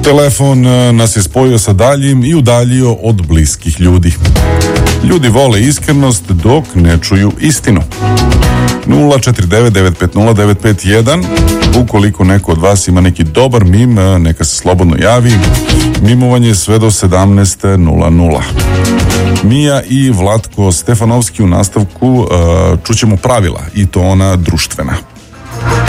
Telefon nas je spojio sa daljim i udaljio od bliskih ljudi. Ljudi vole iskrenost dok ne čuju istinu. 049-950-951. Ukoliko neko od vas ima neki dobar mim, neka se slobodno javi. Mimovanje sve do 17:00. Mija i Vlatko Stefanovski u nastavku čućemo pravila, i to ona društvena.